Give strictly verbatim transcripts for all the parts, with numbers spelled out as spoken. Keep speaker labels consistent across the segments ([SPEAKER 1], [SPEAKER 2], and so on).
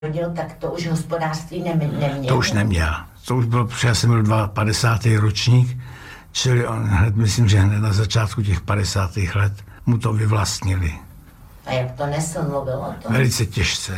[SPEAKER 1] Rodil, tak to už hospodářství ne- neměl.
[SPEAKER 2] To už neměl. To už bylo, protože já jsem byl padesátý druhý ročník, čili on hned, myslím, že hned na začátku těch padesátých let mu to vyvlastnili.
[SPEAKER 1] A jak to nesl, mluvil o tom?
[SPEAKER 2] Velice těžce.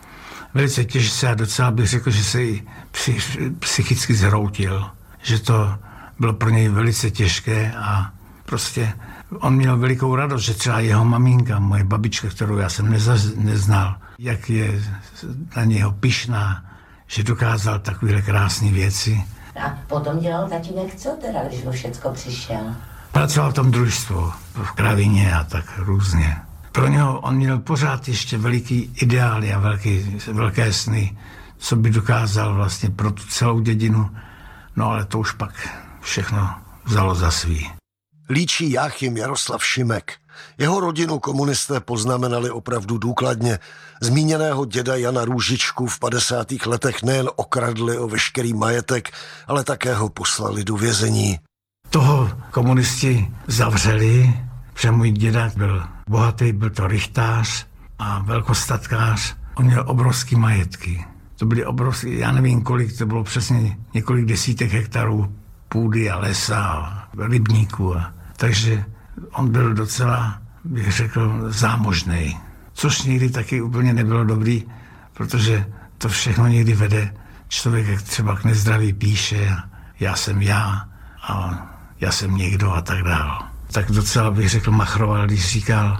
[SPEAKER 2] Velice těžce a docela bych řekl, že se i psychicky zhroutil. Že to bylo pro něj velice těžké a prostě on měl velikou radost, že třeba jeho maminka, moje babička, kterou já jsem neza- neznal, jak je na něho pyšná, že dokázal takovéhle krásné věci.
[SPEAKER 1] A potom dělal tatínek co teda, když o všecko přišel?
[SPEAKER 2] Pracoval v tom družstvu, v kravině a tak různě. Pro něho on měl pořád ještě veliký ideály a velký, velké sny, co by dokázal vlastně pro tu celou dědinu. No ale to už pak všechno vzalo za svý.
[SPEAKER 3] Líčí Jáchym Jaroslav Šimek. Jeho rodinu komunisté poznamenali opravdu důkladně. Zmíněného děda Jana Růžičku v padesátých letech nejen okradli o veškerý majetek, ale také ho poslali do vězení.
[SPEAKER 2] Toho komunisti zavřeli, protože můj děda byl bohatý, byl to rychtář a velkostatkář. On měl obrovský majetky. To byly obrovské, já nevím kolik, to bylo přesně několik desítek hektarů půdy a lesa a rybníků. A, takže on byl docela, bych řekl, zámožnej. Což někdy taky úplně nebylo dobrý, protože to všechno někdy vede člověk, jak třeba k nezdraví píše, já jsem já a já jsem někdo a tak dál. Tak docela bych řekl machroval, když říkal,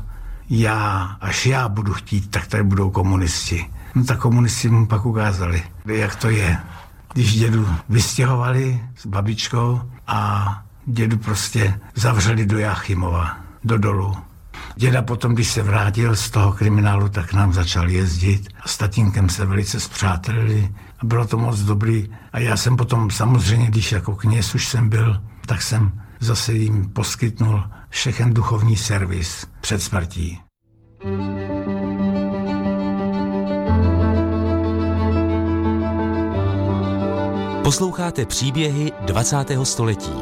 [SPEAKER 2] já, až já budu chtít, tak tady budou komunisti. No tak komunisti mu pak ukázali, jak to je. Když dědu vystěhovali s babičkou a dědu prostě zavřeli do Jáchymova, do dolu. Děda potom, když se vrátil z toho kriminálu, tak nám začal jezdit a s tatínkem se velice spřátelili a bylo to moc dobrý. A já jsem potom samozřejmě, když jako kněz už jsem byl, tak jsem zase jim poskytnul všechen duchovní servis před smrtí.
[SPEAKER 4] Posloucháte příběhy dvacátého století.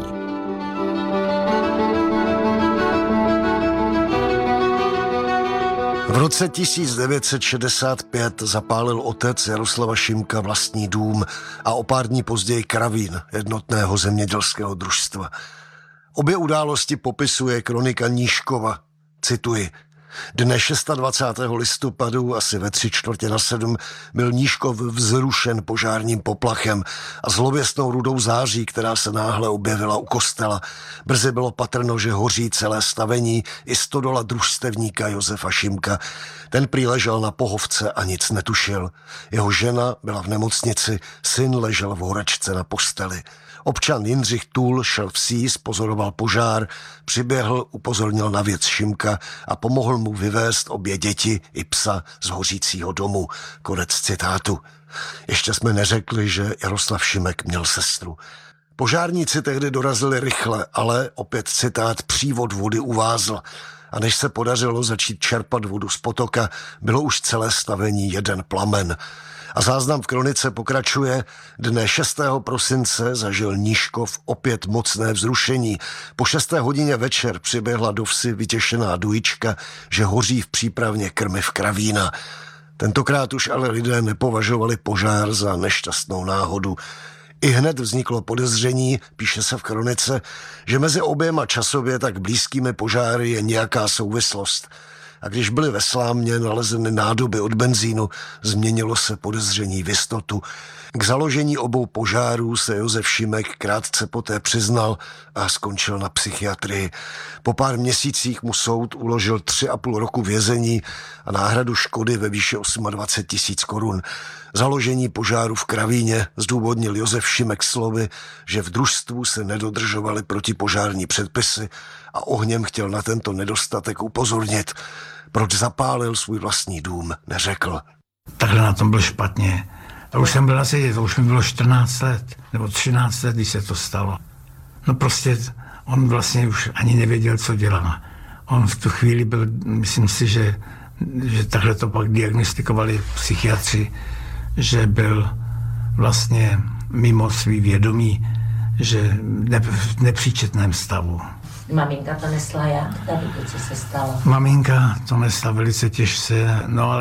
[SPEAKER 3] V roce tisíc devět set šedesát pět zapálil otec Jaroslava Šimka vlastní dům a o pár dní později kravín jednotného zemědělského družstva. Obě události popisuje kronika Nížkova. Cituji. Dne dvacátého šestého listopadu, asi ve tři čtvrtě na sedm, byl Nížkov vzrušen požárním poplachem a zlověstnou rudou září, která se náhle objevila u kostela. Brzy bylo patrno, že hoří celé stavení i stodola družstevníka Josefa Šimka. Ten prý ležel na pohovce a nic netušil. Jeho žena byla v nemocnici, syn ležel v horečce na posteli. Občan Jindřich Tůl šel vsí, pozoroval požár, přiběhl, upozornil na věc Šimka a pomohl mu vyvést obě děti i psa z hořícího domu. Konec citátu. Ještě jsme neřekli, že Jaroslav Šimek měl sestru. Požárníci tehdy dorazili rychle, ale opět citát, přívod vody uvázl. A než se podařilo začít čerpat vodu z potoka, bylo už celé stavení jeden plamen. A záznam v kronice pokračuje. Dne šestého prosince zažil Nížkov opět mocné vzrušení. Po šesté hodině večer přiběhla do vsi vytěšená dujička, že hoří v přípravně krmiv kravína. Tentokrát už ale lidé nepovažovali požár za nešťastnou náhodu. I hned vzniklo podezření, píše se v kronice, že mezi oběma časově tak blízkými požáry je nějaká souvislost. A když byly ve Slámě nalezeny nádoby od benzínu, změnilo se podezření v jistotu. K založení obou požárů se Josef Šimek krátce poté přiznal a skončil na psychiatrii. Po pár měsících mu soud uložil tři a půl roku vězení a náhradu škody ve výši dvacet osm tisíc korun. Založení požáru v Kravíně zdůvodnil Josef Šimek slovy, že v družstvu se nedodržovaly protipožární předpisy a ohněm chtěl na tento nedostatek upozornit. Proč zapálil svůj vlastní dům, neřekl.
[SPEAKER 2] Takhle na tom byl špatně. A už jsem byl asi, to už mi bylo čtrnáct let, nebo třináct let, když se to stalo. No prostě on vlastně už ani nevěděl, co dělá. On v tu chvíli byl, myslím si, že, že takhle to pak diagnostikovali psychiatři, že byl vlastně mimo svý vědomí, že ne, v nepříčetném stavu.
[SPEAKER 1] Maminka to nesla jak tady, co se stalo?
[SPEAKER 2] Maminka to nesla velice těžce, no ale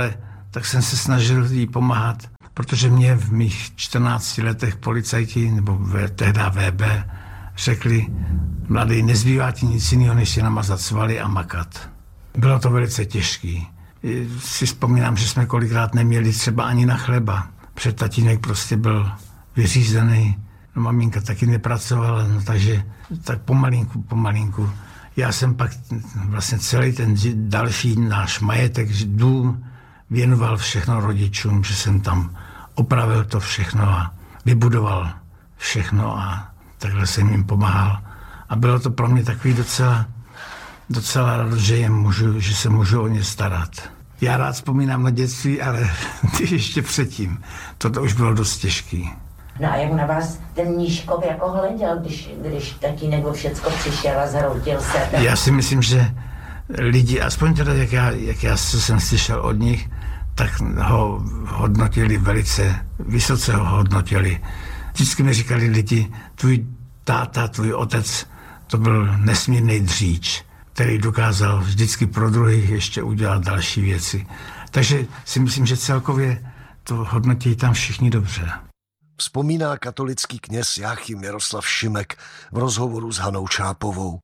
[SPEAKER 2] tak jsem se snažil jí pomáhat, protože mě v mých čtrnácti letech policajti, nebo tehdy V B, řekli, mladý, nezbývá ti nic jiného, než si namazat svaly a makat. Bylo to velice těžký. Si vzpomínám, že jsme kolikrát neměli třeba ani na chleba. Před tatínek prostě byl vyřízený, no maminka taky nepracovala, no takže tak pomalinku, pomalinku. Já jsem pak vlastně celý ten další náš majetek, dům, věnoval všechno rodičům, že jsem tam opravil to všechno a vybudoval všechno a takhle jsem jim pomáhal. A bylo to pro mě takový docela, docela radost, že, je můžu, že se můžu o ně starat. Já rád vzpomínám na dětství, ale ještě předtím. Toto už bylo dost těžký.
[SPEAKER 1] No a jak na vás ten Mníškov jako hleděl, když, když tatínek o všecko přišel a zhroutil se? Tak...
[SPEAKER 2] Já si myslím, že lidi, aspoň teda jak já, jak já jsem slyšel od nich, tak ho hodnotili velice, vysoce ho hodnotili. Vždycky mi říkali lidi, tvůj táta, tvůj otec, to byl nesmírný dříč, který dokázal vždycky pro druhých ještě udělat další věci. Takže si myslím, že celkově to hodnotí tam všichni dobře.
[SPEAKER 3] Vzpomíná katolický kněz Jáchym Jaroslav Šimek v rozhovoru s Hanou Čápovou.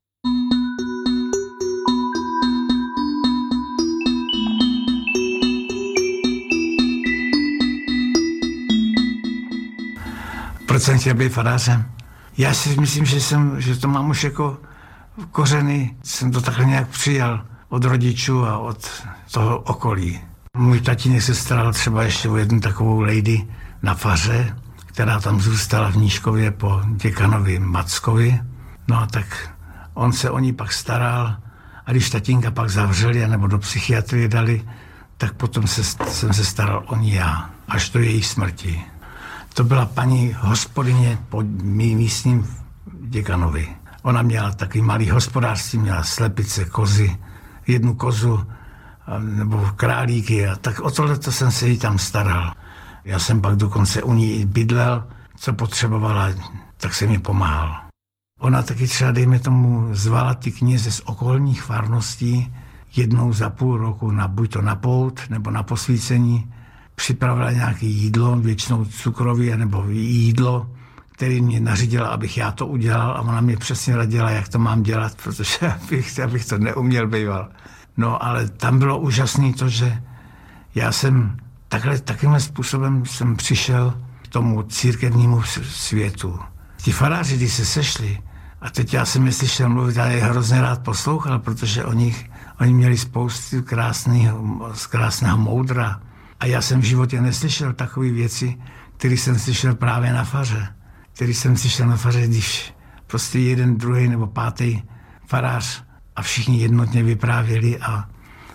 [SPEAKER 2] Proč jsem chtěl být farářem? Já si myslím, že, jsem, že to mám už jako kořeny. Jsem to takhle nějak přijal od rodičů a od toho okolí. Můj tatínek se staral třeba ještě o jednu takovou lady na faře, která tam zůstala v Mníškově po děkanovi Mackovi. No a tak on se o ní pak staral a když tatínka pak zavřeli nebo do psychiatrie dali, tak potom se, jsem se staral o ní já, až do její smrti. To byla paní hospodyně po mým místním děkanovi. Ona měla takový malý hospodářství, měla slepice, kozy, jednu kozu nebo králíky a tak o tohleto jsem se jí tam staral. Já jsem pak dokonce u ní bydlel, co potřebovala, tak jsem jí pomáhal. Ona taky třeba, dejme tomu, zvala ty kněze z okolních farností jednou za půl roku na buď to na pout nebo na posvícení. Připravila nějaké jídlo, většinou cukroví nebo jídlo, který mě nařídila, abych já to udělal a ona mě přesně radila, jak to mám dělat, protože abych, abych to neuměl býval. No ale tam bylo úžasné to, že já jsem takhle, takovým způsobem jsem přišel k tomu církevnímu světu. Ti faráři, když se sešli, a teď já jsem je slyšel mluvit, já je hrozně rád poslouchal, protože oni, oni měli spoustu krásného, krásného moudra. A já jsem v životě neslyšel takové věci, které jsem slyšel právě na faře. Který jsem slyšel na faře, když prostě jeden, druhý nebo pátý farář a všichni jednotně vyprávěli a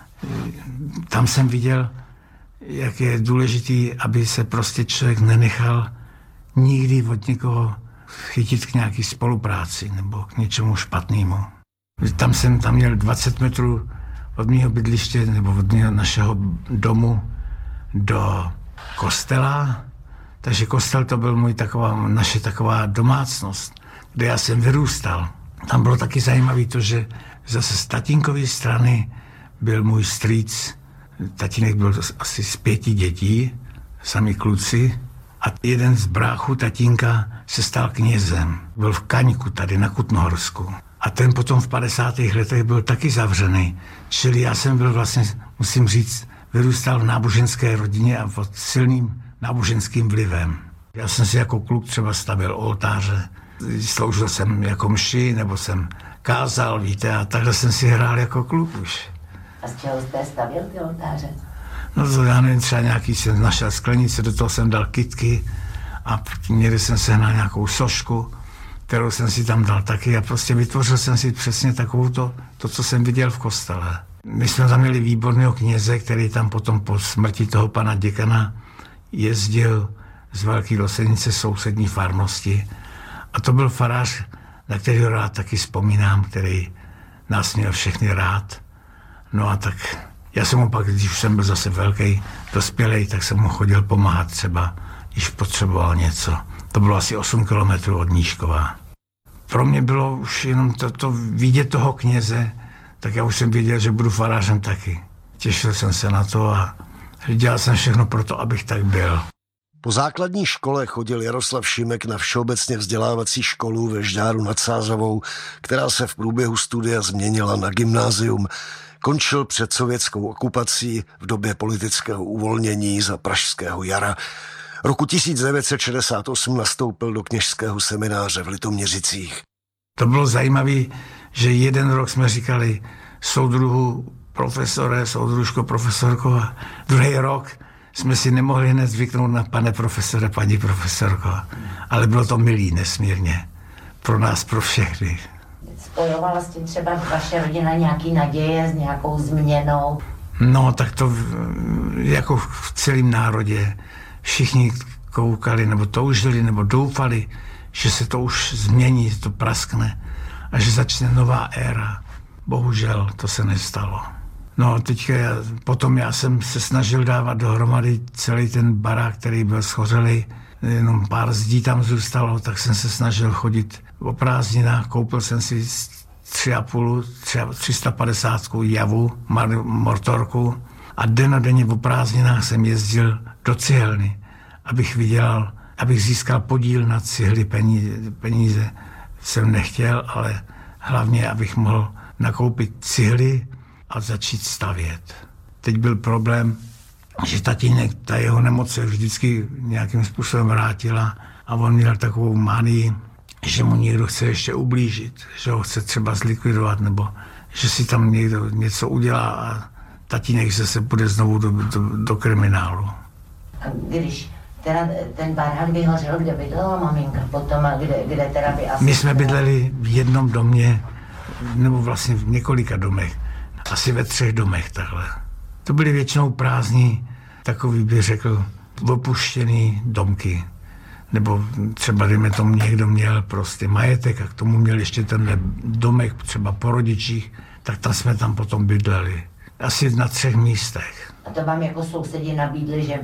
[SPEAKER 2] tam jsem viděl, jak je důležitý, aby se prostě člověk nenechal nikdy od někoho chytit k nějaké spolupráci nebo k něčemu špatnému. Tam jsem tam měl dvacet metrů od mého bydliště nebo od mého našeho domu do kostela, takže kostel to byl můj taková, naše taková domácnost, kde já jsem vyrůstal. Tam bylo taky zajímavé to, že zase z tatínkové strany byl můj strýc, tatínek byl asi z pěti dětí, sami kluci, a jeden z bráchů tatínka se stal knězem. Byl v Kaňku tady na Kutnohorsku. A ten potom v padesátých letech byl taky zavřený. Čili já jsem byl vlastně, musím říct, vyrůstal v náboženské rodině a pod silným náboženským vlivem. Já jsem si jako kluk třeba stavěl oltáře, sloužil jsem jako mši, nebo jsem kázal, víte, a takhle jsem si hrál jako kluk už.
[SPEAKER 1] A z čeho jste stavěl ty oltáře?
[SPEAKER 2] No to já nevím, třeba nějaký jsem našel sklenice, do toho jsem dal kytky a někdy jsem sehnal nějakou sošku, kterou jsem si tam dal taky a prostě vytvořil jsem si přesně takovou to, to, co jsem viděl v kostele. My jsme tam měli výborného kněze, který tam potom po smrti toho pana děkana jezdil z Velké Losenice sousední farnosti. A to byl farář, na kterého rád taky vzpomínám, který nás měl všechny rád. No a tak já jsem mu pak, když už jsem byl zase velký, dospělej, tak jsem mu chodil pomáhat třeba, když potřeboval něco. To bylo asi osm kilometrů od Mníškova. Pro mě bylo už jenom to, to vidět toho kněze, tak já už jsem věděl, že budu farářem taky. Těšil jsem se na to a Dělal jsem všechno pro to, abych tak byl.
[SPEAKER 3] Po základní škole chodil Jaroslav Šimek na všeobecně vzdělávací školu ve Žďáru nad Sázavou, která se v průběhu studia změnila na gymnázium. Končil před sovětskou okupací v době politického uvolnění za pražského jara. Roku tisíc devět set šedesát osm nastoupil do kněžského semináře v Litoměřicích.
[SPEAKER 2] To bylo zajímavé, že jeden rok jsme říkali soudruhu profesore, soudružko, profesorko a druhý rok jsme si nemohli hned zvyknout na pane profesore, paní profesorko. Ale bylo to milý nesmírně. Pro nás, pro všechny.
[SPEAKER 1] Spojovala s tím třeba vaše rodina nějaký naděje s nějakou změnou?
[SPEAKER 2] No, tak to jako v celém národě. Všichni koukali, nebo toužili, nebo doufali, že se to už změní, to praskne a že začne nová éra. Bohužel to se nestalo. No teďka já, potom já jsem se snažil dávat dohromady celý ten barák, který byl schořelý, jenom pár zdí tam zůstalo, tak jsem se snažil chodit o prázdninách, koupil jsem si tři a půl, tři sta padesát javu, mortorku a denodenně o prázdninách jsem jezdil do cihelny, abych vydělal, abych získal podíl na cihly, peníze, peníze jsem nechtěl, ale hlavně, abych mohl nakoupit cihly a začít stavět. Teď byl problém, že tatínek, ta jeho nemoc se vždycky nějakým způsobem vrátila a on měl takovou manii, že mu někdo chce ještě ublížit, že ho chce třeba zlikvidovat, nebo že si tam někdo něco udělá a tatínek se se půjde znovu do, do, do kriminálu.
[SPEAKER 1] A když teda ten barák vyhořel, kde bydlela maminka potom a kde, kde teda by asi...
[SPEAKER 2] My jsme bydleli v jednom domě, nebo vlastně v několika domech. Asi ve třech domech takhle. To byly většinou prázdní, takový bych řekl, opuštěný domky. Nebo třeba, dejme tomu, někdo měl prostě majetek a k tomu měl ještě tenhle domek třeba po rodičích, tak tam jsme tam potom bydleli. Asi na třech místech.
[SPEAKER 1] A to vám jako sousedi nabídli, že...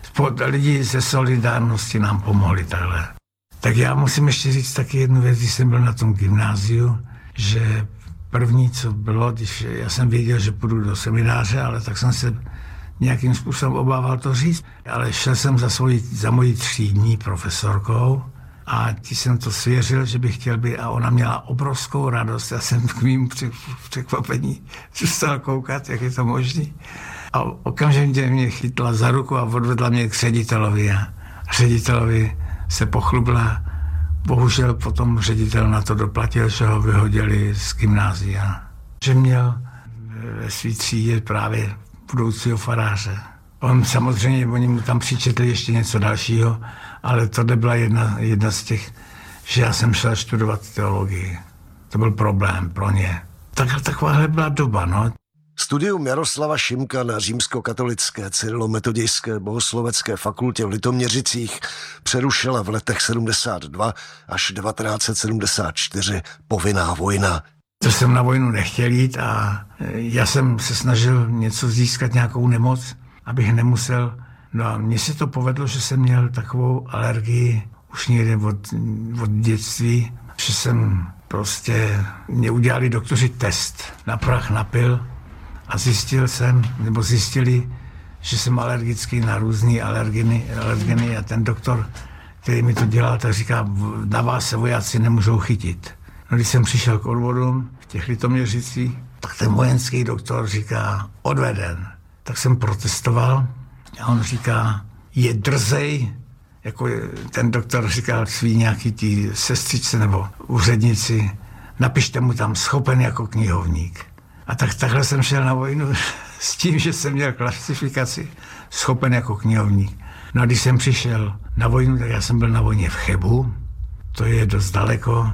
[SPEAKER 2] Lidi ze solidárnosti nám pomohli takhle. Tak já musím ještě říct taky jednu věc, když jsem byl na tom gymnáziu, že první, co bylo, když já jsem věděl, že půjdu do semináře, ale tak jsem se nějakým způsobem obával to říct. Ale šel jsem za, svoji, za mojí třídní profesorkou a ti jsem to svěřil, že bych chtěl být a ona měla obrovskou radost. Já jsem k mým překvapení přestal koukat, jak je to možný. A okamžitě mě chytla za ruku a odvedla mě k ředitelovi a ředitelovi se pochlubila. Bohužel potom ředitel na to doplatil, že ho vyhodili z gymnázia. Že měl ve svý třídě právě budoucího faráře. On samozřejmě, oni mu tam přičetli ještě něco dalšího, ale to byla jedna, jedna z těch, že já jsem šel studovat teologii. To byl problém pro ně. Tak, takováhle byla doba, no.
[SPEAKER 3] Studium Jaroslava Šimka na římskokatolické cyrilometodějské bohoslovecké fakultě v Litoměřicích přerušila v letech sedmdesát dva až devatenáct set sedmdesát čtyři povinná vojna.
[SPEAKER 2] To jsem na vojnu nechtěl jít a já jsem se snažil něco získat, nějakou nemoc, abych nemusel. No a mně se to povedlo, že jsem měl takovou alergii už někde od, od dětství, že jsem prostě, mě udělali doktoři test na prach, na pil a zjistil jsem, nebo zjistili, že jsem alergický na různé alergeny, alergeny a ten doktor, který mi to dělal, tak říká, na vás se vojáci nemůžou chytit. No, když jsem přišel k odvodům v těch Litoměřicích, tak ten vojenský doktor říká, odveden. Tak jsem protestoval a on říká, je drzej, jako ten doktor říkal svý nějaký tí sestřičce nebo úřednici, napište mu tam schopen jako knihovník. A tak takhle jsem šel na vojnu s tím, že jsem měl klasifikaci schopen jako knihovník. No a když jsem přišel na vojnu, tak já jsem byl na vojně v Chebu, to je dost daleko,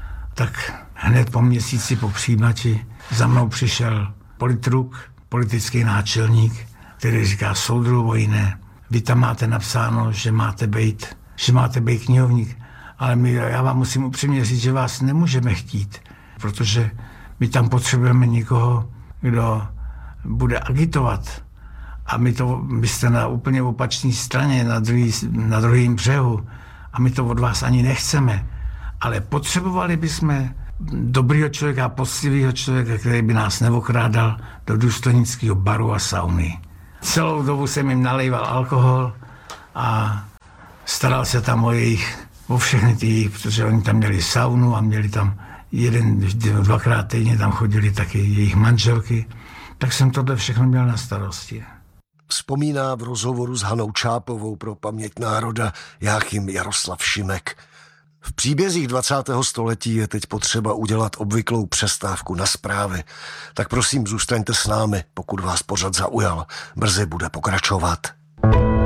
[SPEAKER 2] tak hned po měsíci po přijímači za mnou přišel politruk, politický náčelník, který říká, soudru vojne, vy tam máte napsáno, že máte být, že máte být knihovník, ale my, já vám musím upřímně říct, že vás nemůžeme chtít, protože my tam potřebujeme někoho, kdo bude agitovat. A my to, vy jste na úplně opačné straně, na, druhý, na druhém břehu, a my to od vás ani nechceme. Ale potřebovali bychom dobrýho člověka, poctivého člověka, který by nás neokrádal do důstojnického baru a sauny. Celou dobu jsem jim nalejval alkohol a staral se tam o jejich, o všechny ty, protože oni tam měli saunu a měli tam jeden, dvakrát týdně tam chodili taky jejich manželky, tak jsem tohle všechno měl na starosti.
[SPEAKER 3] Vzpomíná v rozhovoru s Hanou Čápovou pro Paměť národa Jáchym Jaroslav Šimek. V příbězích dvacátého století je teď potřeba udělat obvyklou přestávku na zprávy. Tak prosím, zůstaňte s námi, pokud vás pořad zaujal. Brzy bude pokračovat.